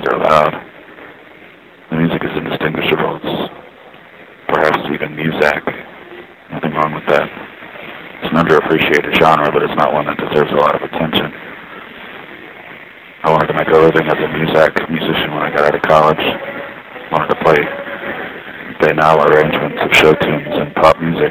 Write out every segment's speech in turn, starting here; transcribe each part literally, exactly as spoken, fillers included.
are loud. The music is indistinguishable. It's perhaps even Muzak. Nothing wrong with that. It's an underappreciated genre, but it's not one that deserves a lot of attention. I wanted to make a living as a Muzak musician when I got out of college. I wanted to play banal arrangements of show tunes and pop music.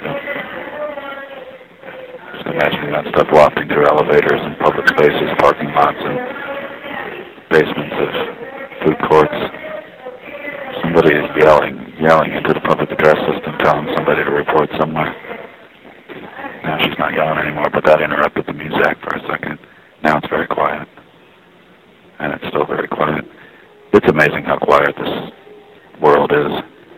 Just imagining that stuff wafting through elevators and public spaces, parking lots, and basements of food courts. Somebody is yelling, yelling into the public address system, telling somebody to report somewhere. Now she's not yelling anymore, but that interrupted the music for a second. Now it's very quiet. And it's still very quiet. It's amazing how quiet this world is.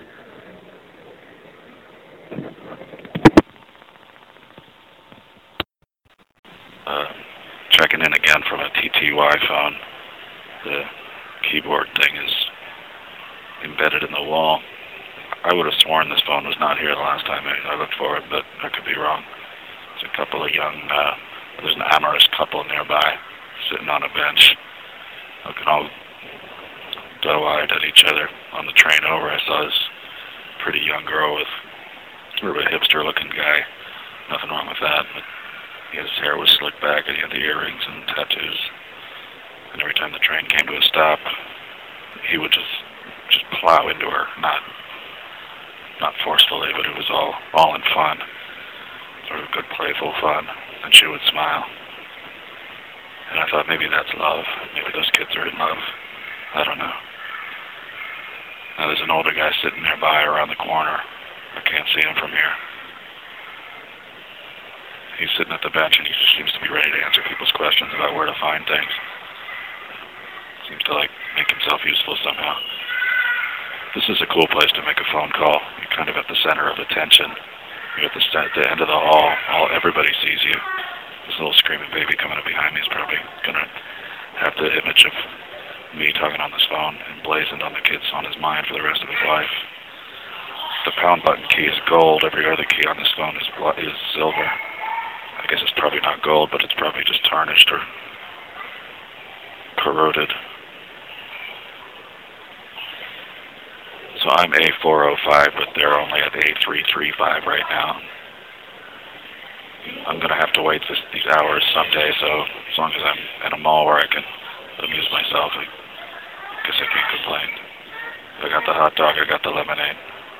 Uh, checking in again from a T T Y phone. The keyboard thing is embedded in the wall. I would have sworn this phone was not here the last time I looked for it, but I could be wrong. There's a couple of young, uh, there's an amorous couple nearby sitting on a bench, looking all doe-eyed at each other. On the train over, I saw this pretty young girl with sort of a hipster-looking guy. Nothing wrong with that, but his hair was slicked back and he had the earrings and tattoos. And every time the train came to a stop, he would just just plow into her, not not forcefully, but it was all all in fun, sort of good playful fun. And she would smile. And I thought maybe that's love. Maybe those kids are in love. I don't know. Now there's an older guy sitting nearby around the corner. I can't see him from here. He's sitting at the bench and he seems to be ready to answer people's questions about where to find things. Seems to like make himself useful somehow. This is a cool place to make a phone call. You're kind of at the center of attention. You're at the, at the end of the hall. All everybody sees you. This little screaming baby coming up behind me is probably gonna have the image of me talking on this phone emblazoned on the kid's on his mind for the rest of his life. The pound button key is gold. Every other key on this phone is is silver. I guess it's probably not gold, but it's probably just tarnished or corroded. So I'm A four oh five, but they're only at A three three five right now. I'm going to have to wait this, these hours someday, so as long as I'm in a mall where I can amuse myself, I guess I can't complain. I got the hot dog, I got the lemonade.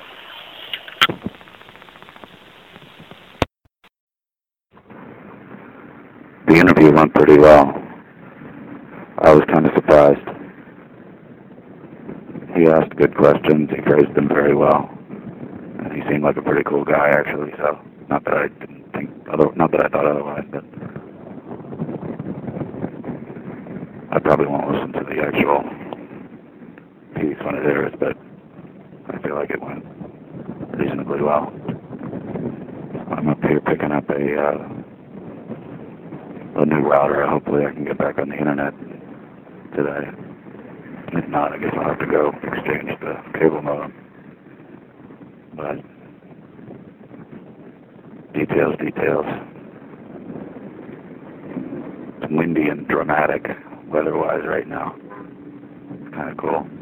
The interview went pretty well. I was kind of surprised. He asked good questions, he phrased them very well. And he seemed like a pretty cool guy, actually, so not that I didn't think, other, not that I thought otherwise, but I probably won't listen to the actual piece when it airs, but I feel like it went reasonably well. I'm up here picking up a, uh, a new router. Hopefully I can get back on the internet today. If not, I guess I'll have to go exchange the cable modem. But details, details. It's windy and dramatic weather-wise right now. It's kind of cool.